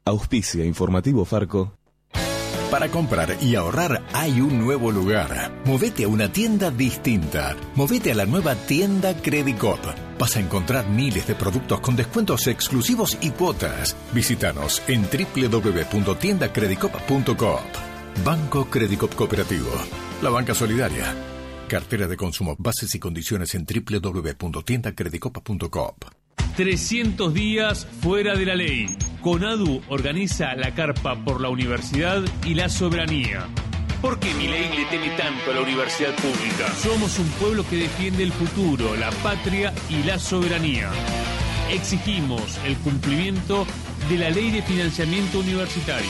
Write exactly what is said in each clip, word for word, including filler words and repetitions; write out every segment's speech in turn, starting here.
Auspicia Informativo Farco. Para comprar y ahorrar hay un nuevo lugar. Movete a una tienda distinta. Movete a la nueva tienda Credicop. Vas a encontrar miles de productos con descuentos exclusivos y cuotas. Visítanos en doble u doble u doble u punto tienda credicop punto coop. Banco Credicop Cooperativo. La banca solidaria. Cartera de consumo. Bases y condiciones en doble u doble u doble u punto tienda credicop punto coop. trescientos días fuera de la ley. CONADU organiza la carpa por la universidad y la soberanía. ¿Por qué Milei le teme tanto a la universidad pública? Somos un pueblo que defiende el futuro, la patria y la soberanía. Exigimos el cumplimiento de la ley de financiamiento universitario.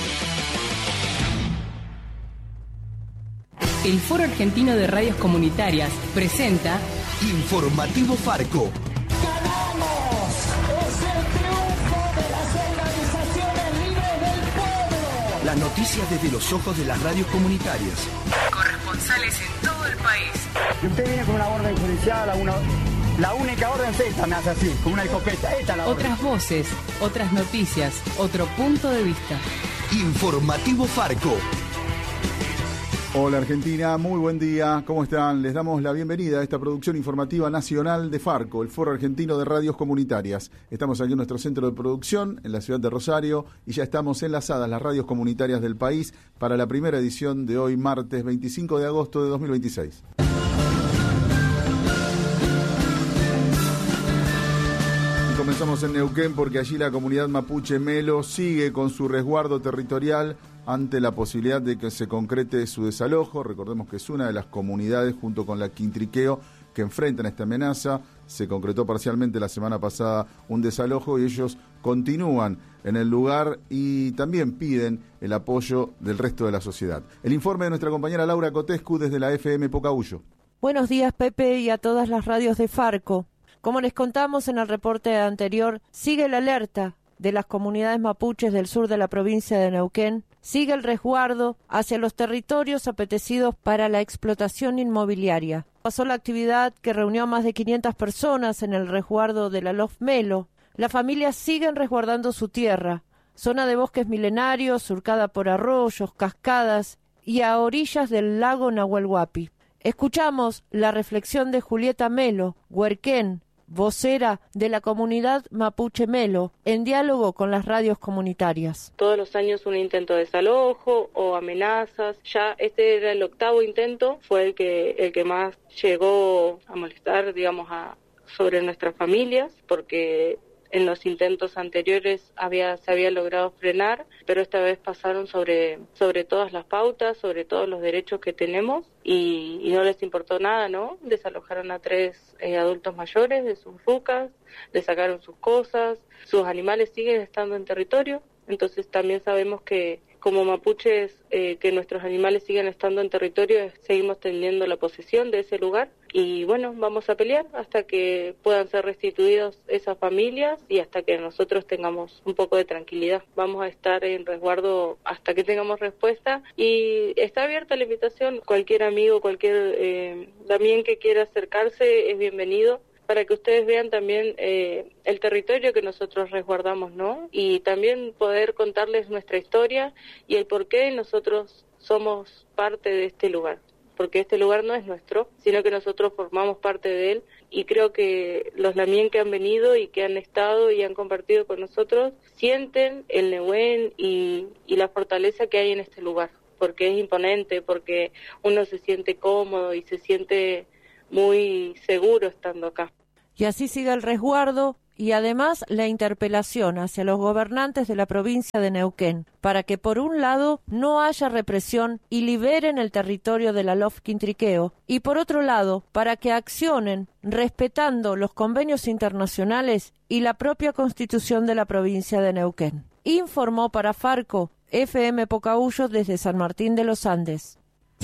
El Foro Argentino de Radios Comunitarias presenta Informativo Farco. Las noticias desde los ojos de las radios comunitarias. Corresponsales en todo el país. Y usted viene con una orden judicial, a una, la única orden es esta, me hace así, con una escopeta. Esta es la orden. Otras voces, otras noticias, otro punto de vista. Informativo Farco. Hola Argentina, muy buen día, ¿cómo están? Les damos la bienvenida a esta producción informativa nacional de Farco, el Foro Argentino de Radios Comunitarias. Estamos aquí en nuestro centro de producción, en la ciudad de Rosario, y ya estamos enlazadas las radios comunitarias del país para la primera edición de hoy, martes veinticinco de agosto de dos mil veintiséis. Y comenzamos en Neuquén porque allí la comunidad mapuche Melo sigue con su resguardo territorial ante la posibilidad de que se concrete su desalojo. Recordemos que es una de las comunidades, junto con la Quintriqueo, que enfrentan esta amenaza. Se concretó parcialmente la semana pasada un desalojo y ellos continúan en el lugar y también piden el apoyo del resto de la sociedad. El informe de nuestra compañera Laura Cotescu desde la F M Pocahuyo. Buenos días, Pepe, y a todas las radios de Farco. Como les contamos en el reporte anterior, sigue la alerta de las comunidades mapuches del sur de la provincia de Neuquén. Sigue el resguardo hacia los territorios apetecidos para la explotación inmobiliaria. Pasó la actividad que reunió a más de quinientas personas en el resguardo de la Lof Melo. Las familias siguen resguardando su tierra, zona de bosques milenarios, surcada por arroyos, cascadas y a orillas del lago Nahuel Huapi. Escuchamos la reflexión de Julieta Melo, huerquén, vocera de la comunidad mapuche Melo, en diálogo con las radios comunitarias. Todos los años un intento de desalojo o amenazas. Ya este era el octavo intento, fue el que el que más llegó a molestar, digamos, a sobre nuestras familias, porque en los intentos anteriores había se había logrado frenar, pero esta vez pasaron sobre sobre todas las pautas, sobre todos los derechos que tenemos y, y no les importó nada, ¿no? Desalojaron a tres eh, adultos mayores de sus rucas, les sacaron sus cosas, sus animales siguen estando en territorio, entonces también sabemos que como mapuches, eh, que nuestros animales siguen estando en territorio, seguimos teniendo la posesión de ese lugar y bueno, vamos a pelear hasta que puedan ser restituidos esas familias y hasta que nosotros tengamos un poco de tranquilidad. Vamos a estar en resguardo hasta que tengamos respuesta y está abierta la invitación, cualquier amigo, cualquier eh, también que quiera acercarse es bienvenido, para que ustedes vean también eh, el territorio que nosotros resguardamos, ¿no? Y también poder contarles nuestra historia y el por qué nosotros somos parte de este lugar. Porque este lugar no es nuestro, sino que nosotros formamos parte de él. Y creo que los lamien que han venido y que han estado y han compartido con nosotros sienten el Nehuen y, y la fortaleza que hay en este lugar. Porque es imponente, porque uno se siente cómodo y se siente muy seguro estando acá. Y así sigue el resguardo y además la interpelación hacia los gobernantes de la provincia de Neuquén para que por un lado no haya represión y liberen el territorio de la Lof Quintriqueo y por otro lado para que accionen respetando los convenios internacionales y la propia constitución de la provincia de Neuquén. Informó para Farco F M Pocahuyo desde San Martín de los Andes.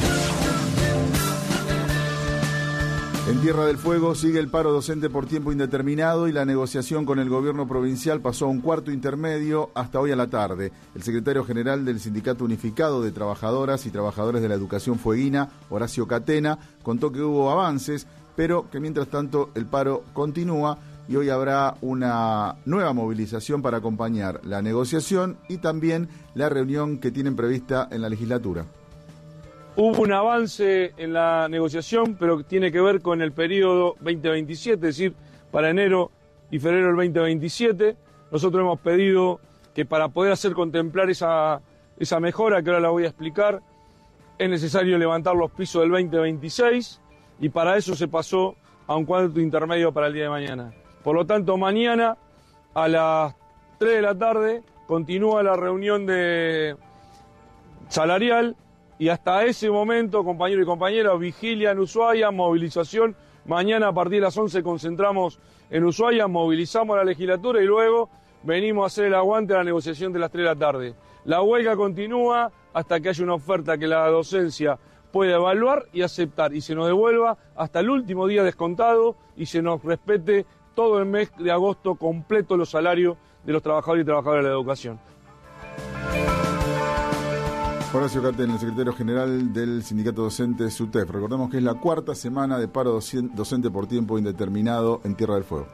En Tierra del Fuego sigue el paro docente por tiempo indeterminado y la negociación con el gobierno provincial pasó a un cuarto intermedio hasta hoy a la tarde. El secretario general del Sindicato Unificado de Trabajadoras y Trabajadores de la Educación Fueguina, Horacio Catena, contó que hubo avances, pero que mientras tanto el paro continúa y hoy habrá una nueva movilización para acompañar la negociación y también la reunión que tienen prevista en la legislatura. Hubo un avance en la negociación, pero tiene que ver con el periodo veinte veintisiete, es decir, para enero y febrero del veinte veintisiete. Nosotros hemos pedido que para poder hacer contemplar esa, esa mejora, que ahora la voy a explicar, es necesario levantar los pisos del veinte veintiséis y para eso se pasó a un cuadro intermedio para el día de mañana. Por lo tanto, mañana a las tres de la tarde continúa la reunión de salarial y hasta ese momento, compañeros y compañeras, vigilia en Ushuaia, movilización. Mañana a partir de las once concentramos en Ushuaia, movilizamos a la legislatura y luego venimos a hacer el aguante a la negociación de las tres de la tarde. La huelga continúa hasta que haya una oferta que la docencia pueda evaluar y aceptar y se nos devuelva hasta el último día descontado y se nos respete todo el mes de agosto completo los salarios de los trabajadores y trabajadoras de la educación. Horacio Catén, el secretario general del sindicato docente SUTEF. Recordemos que es la cuarta semana de paro docente por tiempo indeterminado en Tierra del Fuego.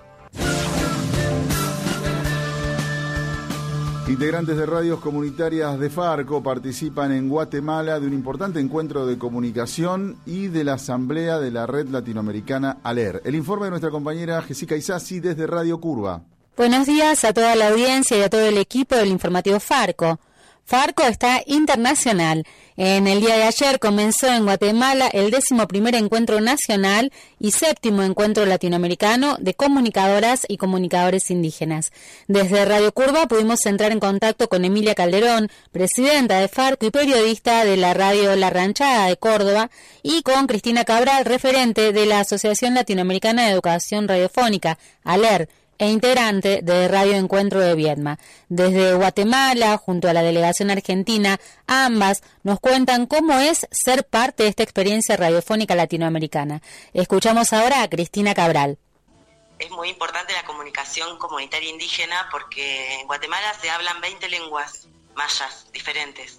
Integrantes de radios comunitarias de Farco participan en Guatemala de un importante encuentro de comunicación y de la asamblea de la red latinoamericana ALER. El informe de nuestra compañera Jessica Isasi desde Radio Curva. Buenos días a toda la audiencia y a todo el equipo del informativo Farco. Farco está internacional. En el día de ayer comenzó en Guatemala el décimo primer encuentro nacional y séptimo encuentro latinoamericano de comunicadoras y comunicadores indígenas. Desde Radio Curva pudimos entrar en contacto con Emilia Calderón, presidenta de Farco y periodista de la radio La Ranchada de Córdoba, y con Cristina Cabral, referente de la Asociación Latinoamericana de Educación Radiofónica, ALER, e integrante de Radio Encuentro de Viedma. Desde Guatemala, junto a la delegación argentina, ambas nos cuentan cómo es ser parte de esta experiencia radiofónica latinoamericana. Escuchamos ahora a Cristina Cabral. Es muy importante la comunicación comunitaria indígena porque en Guatemala se hablan veinte lenguas mayas diferentes.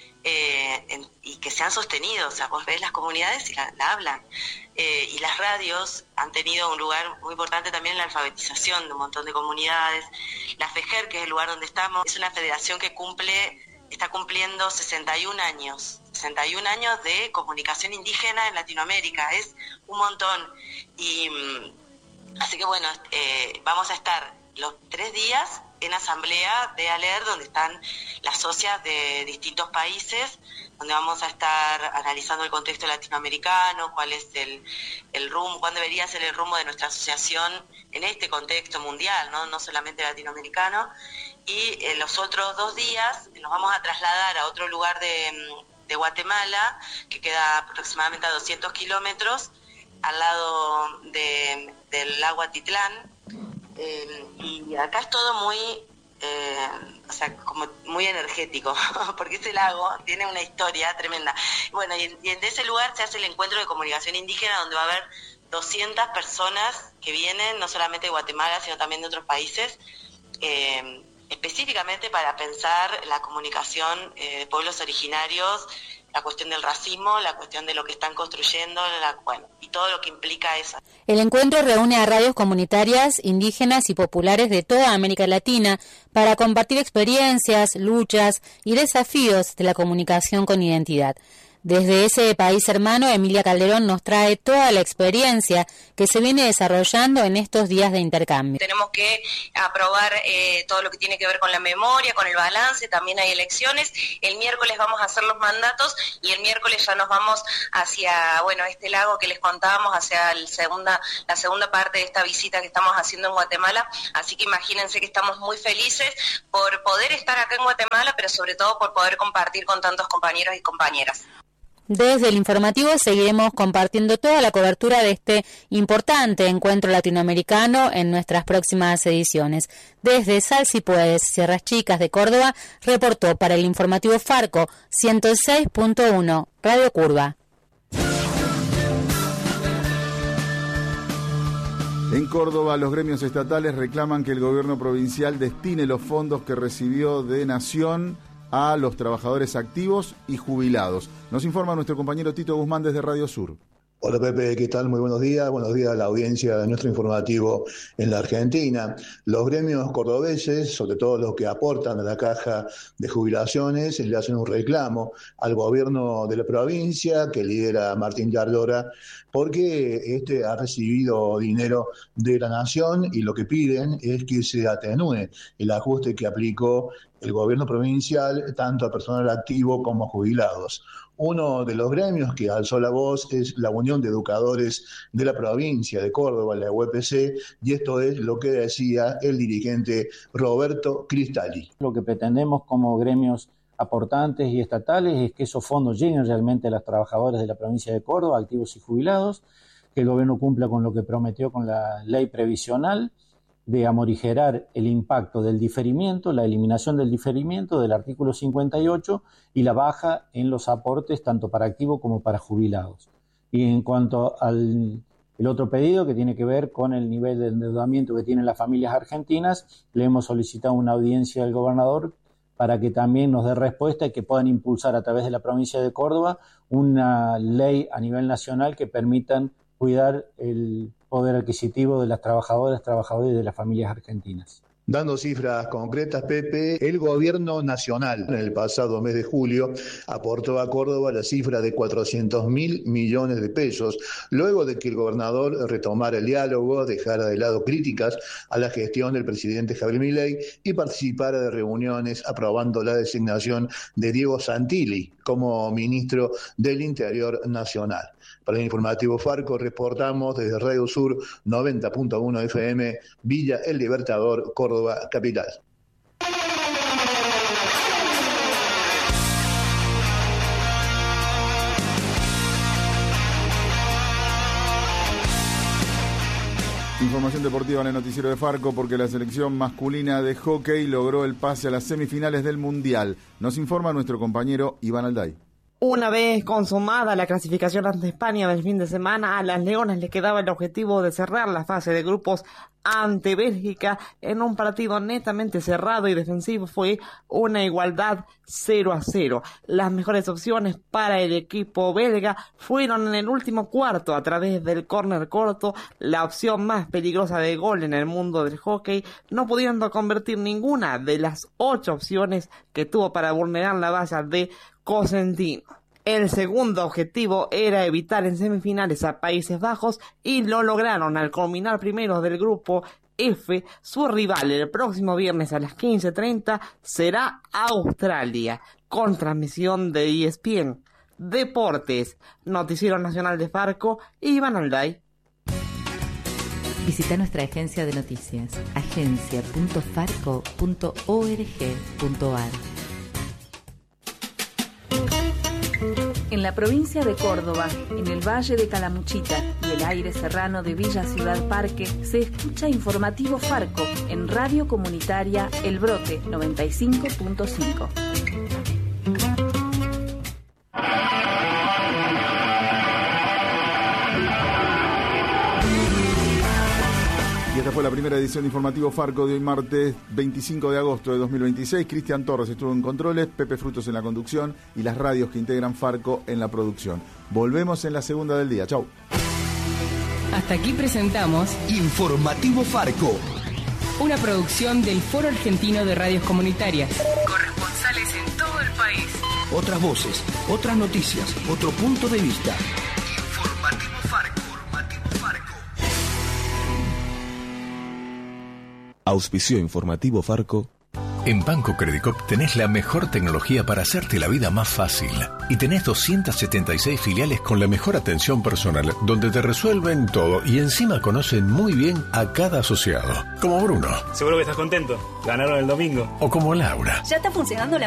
Eh, en, y que se han sostenido, o sea, vos ves las comunidades y la, la hablan. Eh, y las radios han tenido un lugar muy importante también en la alfabetización de un montón de comunidades. La FEJER, que es el lugar donde estamos, es una federación que cumple, está cumpliendo sesenta y un años, sesenta y un años de comunicación indígena en Latinoamérica, es un montón. Y así que bueno, eh, vamos a estar los tres días en asamblea de ALER, donde están las socias de distintos países, donde vamos a estar analizando el contexto latinoamericano, cuál es el, el rumbo, cuál debería ser el rumbo de nuestra asociación en este contexto mundial, no, no solamente latinoamericano. Y en los otros dos días nos vamos a trasladar a otro lugar de, de Guatemala, que queda aproximadamente a doscientos kilómetros, al lado de, del lago Atitlán. Eh, y acá es todo muy, eh, o sea, como muy energético, porque ese lago tiene una historia tremenda. Bueno, y en, y en ese lugar se hace el encuentro de comunicación indígena, donde va a haber doscientas personas que vienen, no solamente de Guatemala, sino también de otros países, eh, específicamente para pensar la comunicación eh, de pueblos originarios, la cuestión del racismo, la cuestión de lo que están construyendo, la, bueno, y todo lo que implica eso. El encuentro reúne a radios comunitarias, indígenas y populares de toda América Latina para compartir experiencias, luchas y desafíos de la comunicación con identidad. Desde ese país hermano, Emilia Calderón nos trae toda la experiencia que se viene desarrollando en estos días de intercambio. Tenemos que aprobar eh, todo lo que tiene que ver con la memoria, con el balance, también hay elecciones. El miércoles vamos a hacer los mandatos y el miércoles ya nos vamos hacia, bueno, este lago que les contábamos, hacia el segunda, la segunda parte de esta visita que estamos haciendo en Guatemala. Así que imagínense que estamos muy felices por poder estar acá en Guatemala, pero sobre todo por poder compartir con tantos compañeros y compañeras. Desde el informativo seguiremos compartiendo toda la cobertura de este importante encuentro latinoamericano en nuestras próximas ediciones. Desde Sal Si Puedes, Sierras Chicas de Córdoba, reportó para el informativo Farco ciento seis punto uno, Radio Curva. En Córdoba, los gremios estatales reclaman que el gobierno provincial destine los fondos que recibió de Nación a los trabajadores activos y jubilados. Nos informa nuestro compañero Tito Guzmán desde Radio Sur. Hola Pepe, ¿qué tal? Muy buenos días. Buenos días a la audiencia de nuestro informativo en la Argentina. Los gremios cordobeses, sobre todo los que aportan a la caja de jubilaciones, le hacen un reclamo al gobierno de la provincia que lidera Martín Yardora, porque este ha recibido dinero de la nación y lo que piden es que se atenúe el ajuste que aplicó el gobierno provincial tanto a personal activo como a jubilados. Uno de los gremios que alzó la voz es la Unión de Educadores de la provincia de Córdoba, la U E P C, y esto es lo que decía el dirigente Roberto Cristalli. Lo que pretendemos como gremios aportantes y estatales es que esos fondos lleguen realmente a los trabajadores de la provincia de Córdoba, activos y jubilados, que el gobierno cumpla con lo que prometió con la ley previsional, de amorigerar el impacto del diferimiento, la eliminación del diferimiento del artículo cincuenta y ocho y la baja en los aportes tanto para activos como para jubilados. Y en cuanto al el otro pedido que tiene que ver con el nivel de endeudamiento que tienen las familias argentinas, le hemos solicitado una audiencia al gobernador para que también nos dé respuesta y que puedan impulsar a través de la provincia de Córdoba una ley a nivel nacional que permitan cuidar el poder adquisitivo de las trabajadoras, trabajadores y de las familias argentinas. Dando cifras concretas, Pepe, el gobierno nacional en el pasado mes de julio aportó a Córdoba la cifra de cuatrocientos mil millones de pesos, luego de que el gobernador retomara el diálogo, dejara de lado críticas a la gestión del presidente Javier Milei y participara de reuniones aprobando la designación de Diego Santilli como ministro del Interior Nacional. Para el informativo Farco reportamos desde Radio Sur noventa punto uno F M, Villa El Libertador, Córdoba, capital. Información deportiva en el noticiero de Farco porque la selección masculina de hockey logró el pase a las semifinales del Mundial. Nos informa nuestro compañero Iván Alday. Una vez consumada la clasificación ante España del fin de semana, a las Leonas le quedaba el objetivo de cerrar la fase de grupos ante Bélgica en un partido netamente cerrado y defensivo. Fue una igualdad cero a cero. Las mejores opciones para el equipo belga fueron en el último cuarto a través del córner corto, la opción más peligrosa de gol en el mundo del hockey, no pudiendo convertir ninguna de las ocho opciones que tuvo para vulnerar la valla de Cosentino. El segundo objetivo era evitar en semifinales a Países Bajos y lo lograron al culminar primero del grupo F. Su rival el próximo viernes a las quince treinta será Australia, con transmisión de E S P N. Deportes, Noticiero Nacional de Farco, Iván Alday. Visita nuestra agencia de noticias, agencia punto farco punto org punto ar. En la provincia de Córdoba, en el Valle de Calamuchita y el aire serrano de Villa Ciudad Parque, se escucha Informativo Farco en Radio Comunitaria El Brote noventa y cinco punto cinco. Y esta fue la primera edición de Informativo Farco de hoy martes veinticinco de agosto de dos mil veintiséis. Cristian Torres estuvo en controles, Pepe Frutos en la conducción y las radios que integran Farco en la producción. Volvemos en la segunda del día. Chau. Hasta aquí presentamos Informativo Farco, una producción del Foro Argentino de Radios Comunitarias. Corresponsales en todo el país. Otras voces, otras noticias, otro punto de vista. Informativo Farco. Auspició Informativo Farco. En Banco Credicop tenés la mejor tecnología para hacerte la vida más fácil. Y tenés doscientas setenta y seis filiales con la mejor atención personal, donde te resuelven todo y encima conocen muy bien a cada asociado. Como Bruno. Seguro que estás contento. Ganaron el domingo. O como Laura. Ya está funcionando la